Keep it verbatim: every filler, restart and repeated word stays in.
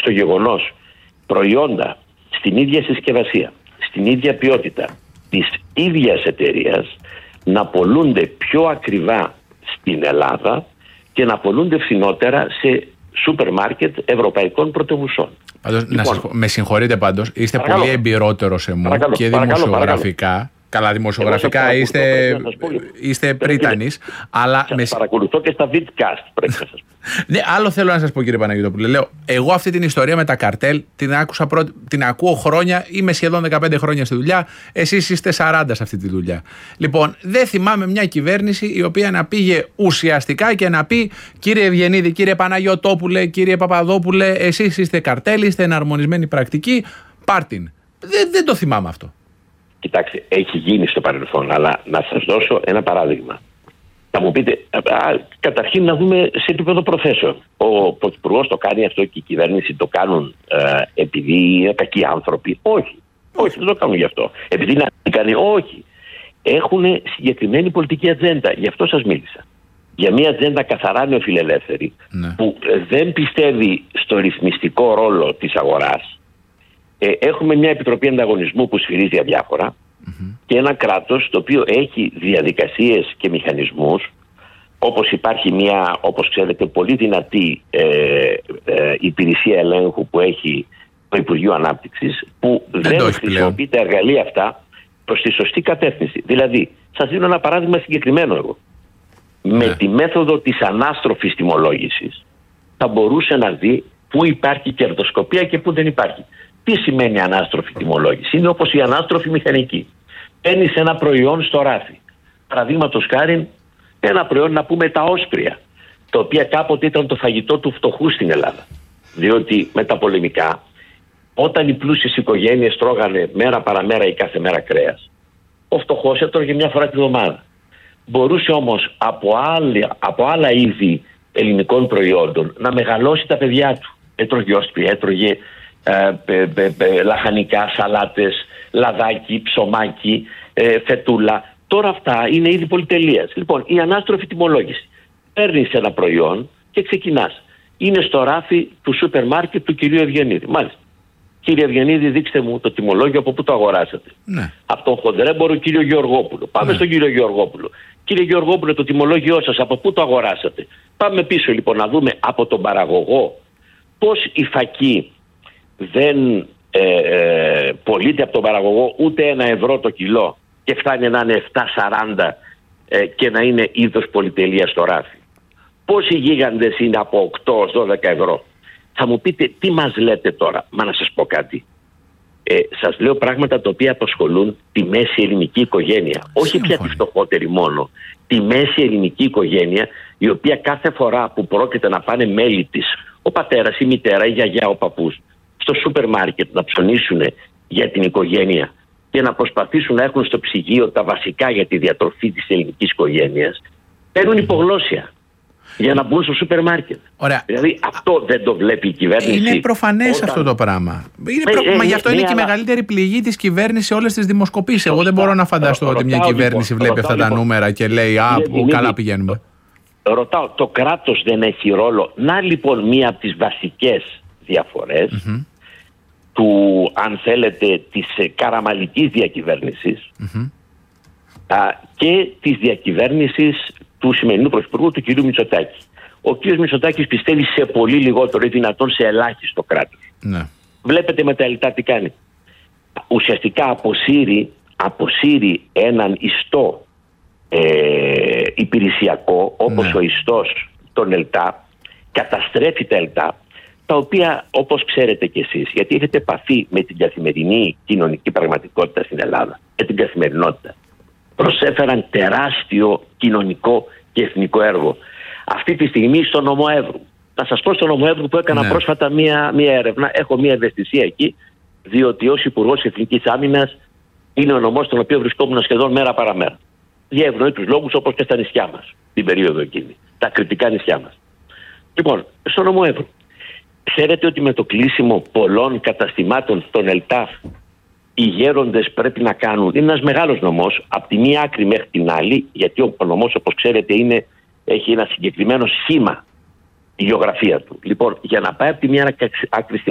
στο γεγονός προϊόντα στην ίδια συσκευασία, στην ίδια ποιότητα της ίδιας εταιρείας να πωλούνται πιο ακριβά στην Ελλάδα και να πωλούνται φθηνότερα σε σούπερ μάρκετ ευρωπαϊκών πρωτευουσών. Πάντως, λοιπόν, να σας, με συγχωρείτε πάντως, είστε παρακαλώ, πολύ εμπειρότερος σε μου παρακαλώ, και παρακαλώ, δημοσιογραφικά. παρακαλώ. Καλά, δημοσιογραφικά είστε, είστε πρίτανης. Αλλά σας με... παρακολουθώ και στα vidcast, πρέπει να σας πω. Ναι, άλλο θέλω να σας πω, κύριε Παναγιωτόπουλε. Λέω, εγώ αυτή την ιστορία με τα καρτέλ την, άκουσα πρώτη, την ακούω χρόνια, είμαι σχεδόν δεκαπέντε χρόνια στη δουλειά. Εσείς είστε σαράντα σε αυτή τη δουλειά. Λοιπόν, δεν θυμάμαι μια κυβέρνηση η οποία να πήγε ουσιαστικά και να πει, κύριε Ευγενίδη, κύριε Παναγιωτόπουλε, κύριε Παπαδόπουλε, εσείς είστε καρτέλ, είστε εναρμονισμένη πρακτική, πάρτιν. Δεν, δεν το θυμάμαι αυτό. Κοιτάξτε, έχει γίνει στο παρελθόν, αλλά να σας δώσω ένα παράδειγμα. Θα μου πείτε, α, καταρχήν να δούμε σε επίπεδο προθέσεων. Ο Πρωθυπουργός το κάνει αυτό και η κυβέρνηση το κάνουν ε, επειδή είναι κακοί άνθρωποι. Όχι. Όχι, δεν το κάνουν γι' αυτό. Επειδή είναι ικανοί. Όχι. Έχουν συγκεκριμένη πολιτική ατζέντα. Γι' αυτό σας μίλησα. Για μια ατζέντα καθαρά νεοφιλελεύθερη, ναι, που δεν πιστεύει στο ρυθμιστικό ρόλο της αγοράς. Ε, έχουμε μια επιτροπή ανταγωνισμού που σφυρίζει αδιάφορα. Mm-hmm. Και ένα κράτος το οποίο έχει διαδικασίες και μηχανισμούς, όπως υπάρχει μια, όπως ξέρετε, πολύ δυνατή ε, ε, υπηρεσία ελέγχου που έχει το Υπουργείο Ανάπτυξης, που δεν, δεν χρησιμοποιεί τα εργαλεία αυτά προς τη σωστή κατεύθυνση. Δηλαδή, σας δίνω ένα παράδειγμα συγκεκριμένο εγώ. Yeah. Με τη μέθοδο της ανάστροφης τιμολόγησης θα μπορούσε να δει πού υπάρχει κερδοσκοπία και πού δεν υπάρχει. Τι σημαίνει ανάστροφη τιμολόγηση? Είναι όπως η ανάστροφη μηχανική. Παίρνεις ένα προϊόν στο ράφι. Παραδείγματος χάριν, ένα προϊόν, να πούμε, τα όσπρια, τα οποία κάποτε ήταν το φαγητό του φτωχού στην Ελλάδα. Διότι με τα πολεμικά, όταν οι πλούσιες οικογένειες τρώγανε μέρα παραμέρα ή κάθε μέρα κρέας, ο φτωχός έτρωγε μια φορά τη βδομάδα. Μπορούσε όμως από άλλα, από άλλα είδη ελληνικών προϊόντων να μεγαλώσει τα παιδιά του. Έτρωγε όσπρια, έτρωγε Ε, ε, ε, ε, λαχανικά, σαλάτες, λαδάκι, ψωμάκι, ε, φετούλα. Τώρα αυτά είναι είδη πολυτελείας. Λοιπόν, η ανάστροφη τιμολόγηση. Παίρνεις ένα προϊόν και ξεκινάς. Είναι στο ράφι του σούπερ μάρκετ του κυρίου Ευγενίδη. Μάλιστα. Κύριε Ευγενίδη, δείξτε μου το τιμολόγιο από πού το αγοράσατε. Ναι. Από τον χοντρέμπορο κύριο Γεωργόπουλο. Πάμε, ναι, στον κύριο Γεωργόπουλο. Κύριε Γεωργόπουλο, το τιμολόγιό σας από πού το αγοράσατε? Πάμε πίσω λοιπόν να δούμε από τον παραγωγό πώς η φακή δεν ε, ε, πωλείται από τον παραγωγό ούτε ένα ευρώ το κιλό και φτάνει να είναι επτά σαράντα ε, και να είναι είδος πολυτελείας στο ράφι. Πόσοι γίγαντες είναι από οκτώ έως δώδεκα ευρώ? Θα μου πείτε, τι μας λέτε τώρα? Μα να σας πω κάτι. Ε, σας λέω πράγματα τα οποία απασχολούν τη μέση ελληνική οικογένεια. Όχι πια τη φτωχότερη μόνο. Τη μέση ελληνική οικογένεια, η οποία κάθε φορά που πρόκειται να πάνε μέλη της, ο πατέρας, η μητέρα, η γιαγιά, ο παππούς, στο σούπερ μάρκετ να ψωνίσουν για την οικογένεια και να προσπαθήσουν να έχουν στο ψυγείο τα βασικά για τη διατροφή της ελληνικής οικογένειας, παίρνουν υπογλώσσια για να μπουν στο σούπερ μάρκετ. Ωραία. Δηλαδή αυτό δεν το βλέπει η κυβέρνηση. Είναι προφανές όταν... αυτό το πράγμα. Είναι προ... ε, ε, Μα γι' αυτό ε, είναι ε, και η αλλά... μεγαλύτερη πληγή της κυβέρνησης σε όλες τις δημοσκοπήσεις. Εγώ δεν μπορώ να φανταστώ ρωτάω, ότι μια κυβέρνηση λοιπόν, βλέπει ρωτάω, αυτά τα λοιπόν, νούμερα και λέει «Α, που καλά πηγαίνουμε». Ρωτάω, το κράτος δεν έχει ρόλο? Να λοιπόν μία από τις βασικές διαφορές mm-hmm. του, αν θέλετε, της καραμαλικής διακυβέρνησης mm-hmm. α, και της διακυβέρνησης του σημερινού πρωθυπουργού, του κ. Μητσοτάκη. Ο κ. Μητσοτάκης πιστεύει σε πολύ λιγότερο ή δυνατόν σε ελάχιστο κράτος. Ναι. Βλέπετε με τα ελιτά τι κάνει. Ουσιαστικά αποσύρει, αποσύρει έναν ιστό ε, υπηρεσιακό, όπως ναι. ο ιστός των ΕΛΤΑ, καταστρέφει τα ΕΛΤΑ, τα οποία, όπως ξέρετε κι εσείς, γιατί έχετε επαφή με την καθημερινή κοινωνική πραγματικότητα στην Ελλάδα, με την καθημερινότητα, προσέφεραν τεράστιο κοινωνικό και εθνικό έργο. Αυτή τη στιγμή στο νομό Εύρου. Θα σας πω στο νομό Εύρου που έκανα ναι. πρόσφατα μία, μία έρευνα. Έχω μία ευαισθησία εκεί, διότι ως Υπουργός Εθνικής Άμυνας είναι ο νομός στον οποίο βρισκόμουν σχεδόν μέρα παραμέρα. Για ευνοήτους λόγους, όπως και στα νησιά μας, την περίοδο εκείνη. Τα κριτικά νησιά μας. Λοιπόν, στο νομό Εύρου. Ξέρετε ότι με το κλείσιμο πολλών καταστημάτων των ΕΛΤΑΦ, οι γέροντες πρέπει να κάνουν, είναι ένας μεγάλος νομός, από τη μία άκρη μέχρι την άλλη, γιατί ο νομός, όπως ξέρετε, είναι, έχει ένα συγκεκριμένο σχήμα η γεωγραφία του. Λοιπόν, για να πάει από τη μία άκρη στην